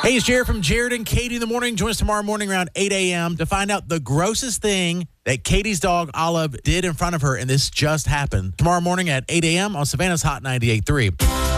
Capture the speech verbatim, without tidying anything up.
Hey, it's Jared from Jared and Katie in the Morning. Join us tomorrow morning around eight a.m. to find out the grossest thing that Katie's dog, Olive, did in front of her, and this just happened. Tomorrow morning at eight a.m. on Savannah's Hot ninety-eight point three.